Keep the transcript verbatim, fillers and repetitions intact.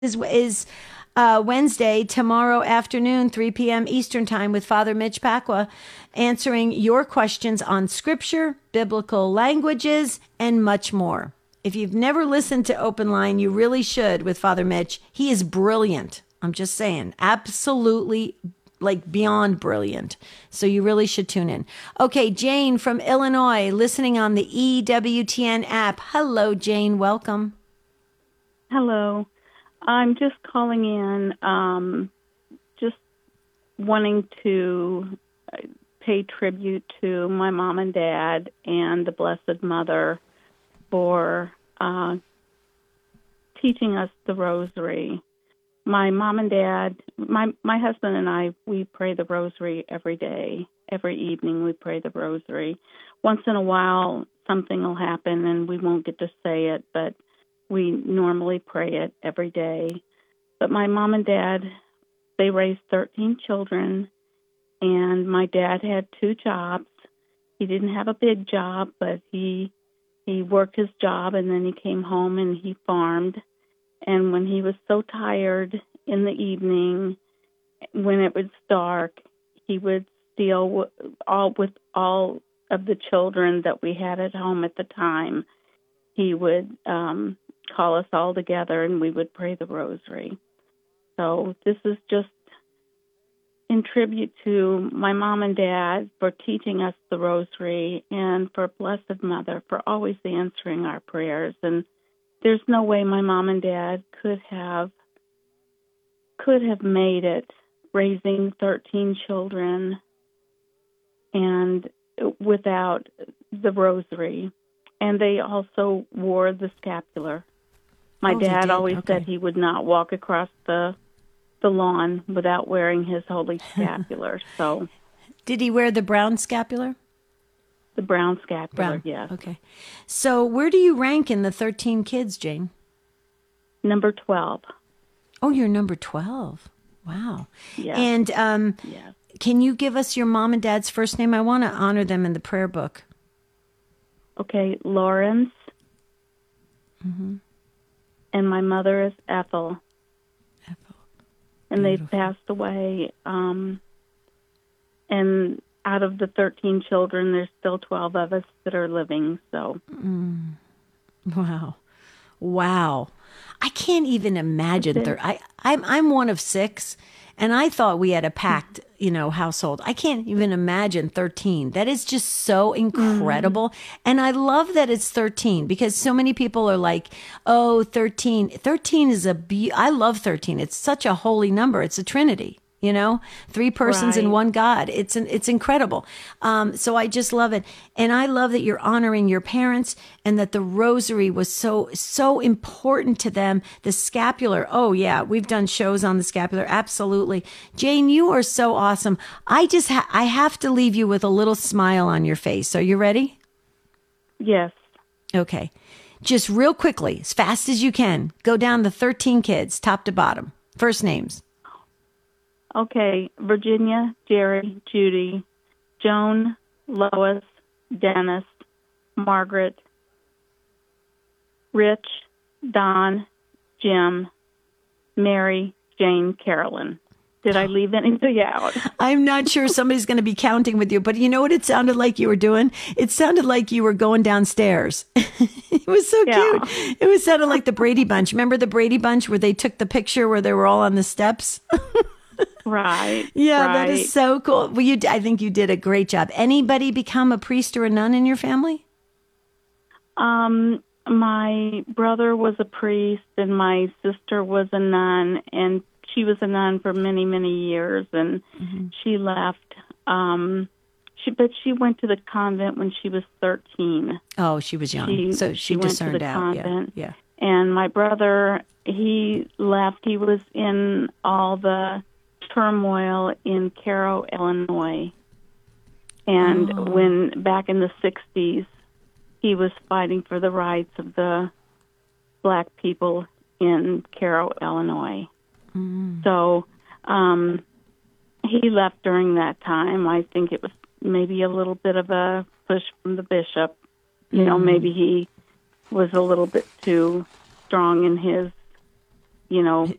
is is uh, Wednesday, tomorrow afternoon, three p.m. Eastern Time, with Father Mitch Pacwa, answering your questions on Scripture, biblical languages, and much more. If you've never listened to Open Line, you really should with Father Mitch. He is brilliant. I'm just saying, absolutely, like beyond brilliant. So you really should tune in. Okay, Jane from Illinois, listening on the E W T N app. Hello, Jane. Welcome. Hello. I'm just calling in, um, just wanting to pay tribute to my mom and dad and the Blessed Mother for uh, teaching us the rosary. My mom and dad, my my husband and I, we pray the rosary every day. Every evening we pray the rosary. Once in a while something will happen and we won't get to say it, but we normally pray it every day. But my mom and dad, they raised thirteen children, and my dad had two jobs. He didn't have a big job, but he he worked his job, and then he came home and he farmed. And when he was so tired in the evening, when it was dark, he would steal all with all of the children that we had at home at the time. He would um, call us all together, and we would pray the rosary. So this is just in tribute to my mom and dad for teaching us the rosary, and for Blessed Mother for always answering our prayers. And there's no way my mom and dad could have could have made it raising thirteen children and without the rosary. And they also wore the scapular. My Oh, they dad did? always Okay. said he would not walk across the the lawn without wearing his holy scapular. So Did he wear the brown scapular? the brown scapular, Brown. yes. Okay. So where do you rank in the thirteen kids, Jane? Number twelve. Oh, you're number twelve. Wow. Yes. And um, Yes. can you give us your mom and dad's first name? I want to honor them in the prayer book. Okay, Lawrence. Mm-hmm. And my mother is Ethel. Ethel. And they've Beautiful. passed away. Um, and out of the thirteen children, there's still twelve of us that are living. So Mm. Wow. Wow. I can't even imagine. That's it. Thir- I, I'm, I'm one of six, and I thought we had a packed, you know, household. I can't even imagine thirteen. That is just so incredible. Mm. And I love that it's thirteen, because so many people are like, oh, thirteen. thirteen is a, be- I love thirteen. It's such a holy number. It's a Trinity. You know, three persons in Right. one God. It's an, it's incredible. Um, so I just love it. And I love that you're honoring your parents, and that the rosary was so, so important to them. The scapular. Oh yeah. We've done shows on the scapular. Absolutely. Jane, you are so awesome. I just, ha- I have to leave you with a little smile on your face. Are you ready? Yes. Okay. Just real quickly, as fast as you can, go down the thirteen kids, top to bottom. First names. Okay, Virginia, Jerry, Judy, Joan, Lois, Dennis, Margaret, Rich, Don, Jim, Mary, Jane, Carolyn. Did I leave anybody out? I'm not sure somebody's going to be counting with you, but you know what it sounded like you were doing? It sounded like you were going downstairs. It was so Yeah. cute. It was sounded like the Brady Bunch. Remember the Brady Bunch where they took the picture where they were all on the steps? Right. Yeah, right. that is so cool. Well, you, I think you did a great job. Anybody become a priest or a nun in your family? Um, my brother was a priest, and my sister was a nun, and she was a nun for many, many years, and Mm-hmm. she left. Um, she, but she went to the convent when she was thirteen. Oh, she was young, She, so she, she went to discerned the out. Yeah, convent. yeah. And my brother, he left. He was in all the turmoil in Cairo, Illinois. And Oh. when, back in the sixties, he was fighting for the rights of the black people in Cairo, Illinois. Mm. So um, he left during that time. I think it was maybe a little bit of a push from the bishop. You know, Mm. maybe he was a little bit too strong in his you know,